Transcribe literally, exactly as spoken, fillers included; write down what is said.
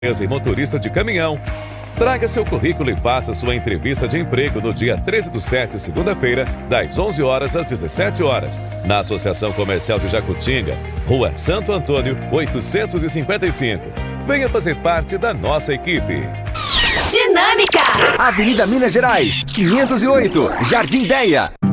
e motorista de caminhão. Traga seu currículo e faça sua entrevista de emprego no dia treze do sete, segunda-feira, das onze horas às dezessete horas, na Associação Comercial de Jacutinga, Rua Santo Antônio, oitocentos e cinquenta e cinco. Venha fazer parte da nossa equipe. Dinâmica! Avenida Minas Gerais, quinhentos e oito, Jardim Déia.